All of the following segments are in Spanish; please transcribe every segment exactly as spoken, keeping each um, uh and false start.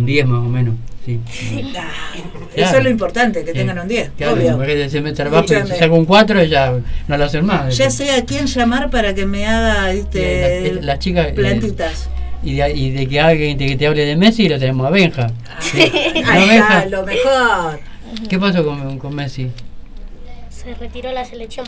diez más o menos. Sí. Ah, Claro. Eso es lo importante, que Eh, tengan un diez. Claro, Obvio. porque se me trabaja y Escúchame. si saco un cuatro ya no lo hacen más. Ya sé a quién llamar para que me haga este, Y la- la chica, eh, plantitas. Y de, y de que alguien te, que te hable de Messi lo tenemos a Benja. Sí. Ahí ¿No, está, Benja? lo mejor. ¿Qué pasó con, con Messi? Se retiró la selección.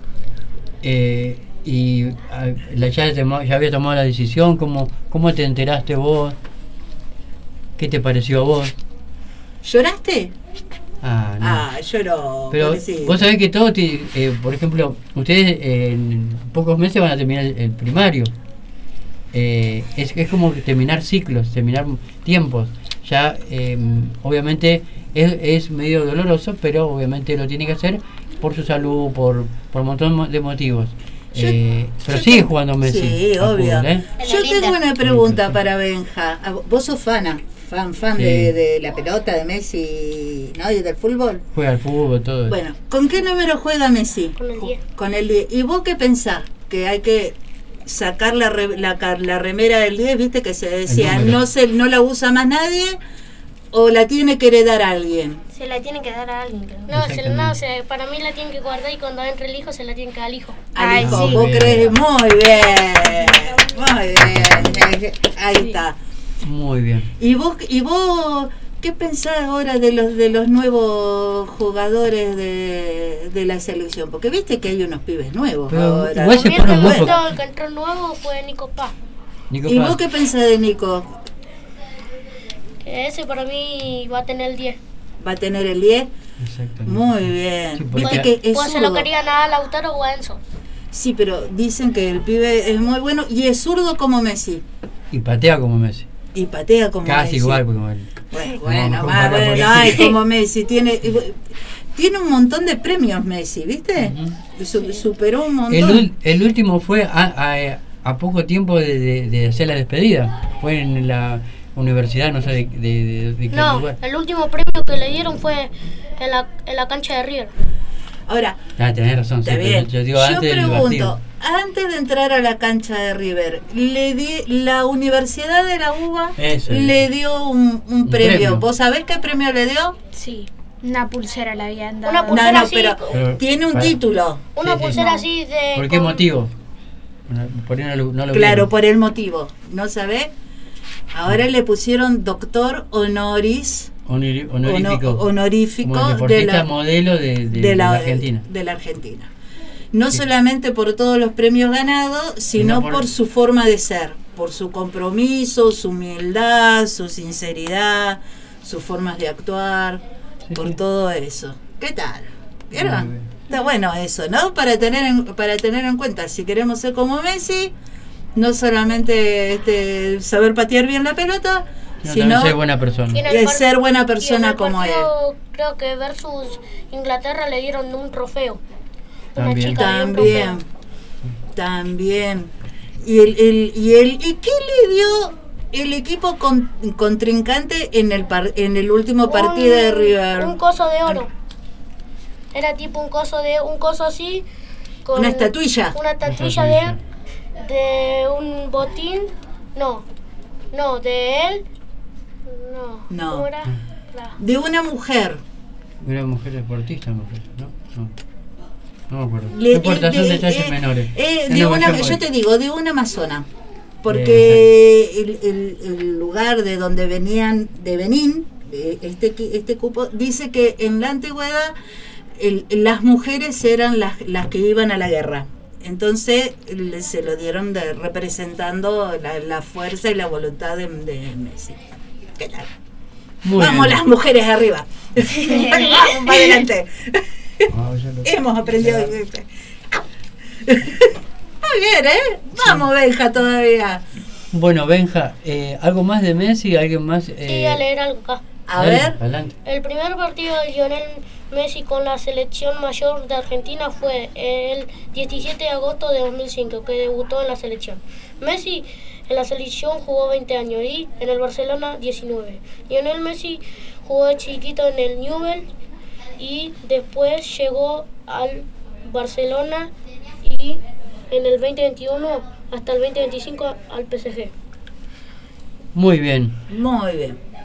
Eh, y ah, la, ya, tomó- ya había tomado la decisión. ¿Cómo, ¿Cómo te enteraste vos? ¿Qué te pareció a vos? ¿Lloraste? Ah, no. Ah, lloró. Pero pobrecito. vos sabés que todo, te- eh, por ejemplo, ustedes eh, en pocos meses van a terminar el, el primario. Eh, es, es como que terminar ciclos, terminar tiempos. Ya, eh, obviamente, es, es medio doloroso, pero obviamente lo tiene que hacer por su salud, por, por un montón de motivos. Yo- Eh, pero yo sigue te- jugando Messi. Sí, al obvio. fútbol, ¿eh? Yo tengo una pregunta para Benja. Ah, Vos sos fana, fan, fan Sí. de, de la pelota, de Messi, ¿no? Y del fútbol. Juega al fútbol, todo. Bueno, ¿con qué número juega Messi? Con el diez. Con el diez. ¿Y vos qué pensás? Que hay que sacar la, re- la, ca- la remera del diez, viste que se decía, número. no se no la usa más nadie o la tiene que heredar alguien. Se la tiene que dar a alguien, creo. No, se, Exactamente. no se, para mí la tienen que guardar y cuando entre el hijo se la tienen que dar al hijo. Al Ay, hijo, sí. vos Bien. crees, muy bien, muy bien, ahí está. Muy bien. ¿Y vos, y vos qué pensás ahora de los de los nuevos jugadores de, de la selección? Porque viste que hay unos pibes nuevos Pero ahora. igual se Bien, fueron el, muy que poco. entró- el que entró nuevo fue Nico Paz. Nico ¿Y Paz. vos qué pensás de Nico? Que ese para mí va a tener el diez. ¿Va a tener el diez? Exactamente. Muy bien. Sí, porque- Viste que es Pues se lo zurdo. querían dar a Lautaro o a Enzo. Sí, pero dicen que el pibe es muy bueno y es zurdo como Messi. Y patea como Messi. Y patea como Casi Messi. igual, porque como él. Bueno, No, bueno, no más, compara bueno, porque- ay, como Messi. Tiene, tiene un montón de premios Messi, ¿viste? Ujú. Su- Superó un montón. El, ul- el último fue a, a, a poco tiempo de, de, de hacer la despedida. Fue en la universidad, no sé de, de, de- de qué No, lugar. el último premio que le dieron fue en la, en la cancha de River. Ahora, Ah, tenés razón. sí, está pero bien. yo digo Yo antes del pregunto, partido. antes de entrar a la cancha de River, le di, la Universidad de la UBA Eso, le eso. dio un, un Un premio. premio. ¿Vos sabés qué premio le dio? Sí, una pulsera le habían dado. Una No, pulsera no, así, pero Pero, tiene un para- título. una Sí, sí. pulsera así de... ¿Por qué con- motivo? Una- Por ahí no lo, no lo Claro, vieron. por el motivo. ¿No sabés? Ahora le pusieron doctor honoris Honori- hono- honorífico. honorífico Como de deportista la, modelo de, de- de de la, la Argentina. de la Argentina. No Sí. solamente por todos los premios ganados, sino Sino por, por- su forma de ser, por su compromiso, su humildad, su sinceridad, sus formas de actuar, Sí, por sí. todo eso. ¿Qué tal? Muy ¿Vieron? bien. Está bueno eso, ¿no? Para tener en, para tener en cuenta, si queremos ser como Messi, no solamente este, saber patear bien la pelota, Sino sino también ser buena persona. Y en el de par- ser buena y en persona el como él. partido, creo que versus Inglaterra le dieron un trofeo. Una También. chica le dio un También, trofeo. también. ¿Y el, el, y el y qué le dio el equipo con, contrincante en el par, en el último partido de River? Un coso de oro. Era tipo un coso de un coso así con Una estatuilla. Una estatuilla de él, de un botín. No. No, de él. No. No. ¿Cómo era? La- De una mujer. Una mujer deportista, me parece, ¿no? No. No me acuerdo. Le- no importa, son de- detalles eh, menores. eh, Es de una una, cuestión yo por- te digo, de una amazona. Porque el, el- el lugar de donde venían, de Benín, de este, qui- este cupo, dice que en la antigüedad el- las mujeres eran las, las que iban a la guerra. Entonces le- se lo dieron de, representando la, la fuerza y la voluntad de, de Messi. ¿Qué tal? Muy Vamos bien. las mujeres arriba. Vamos para adelante. Ah, ya lo- Hemos aprendido. Muy bien, ¿eh? Vamos, Benja, todavía. Bueno, Benja, eh, ¿algo más de Messi? ¿Alguien más? Sí, Eh, a leer algo acá. A dale, ver. Adelante. El primer partido de Lionel Messi con la selección mayor de Argentina fue el diecisiete de agosto de dos mil cinco, que debutó en la selección. Messi en la selección jugó veinte años y en el Barcelona diecinueve. Lionel Messi jugó de chiquito en el Newell's y después llegó al Barcelona y en el veinte veintiuno hasta el veinte veinticinco al P S G. Muy bien. Muy bien.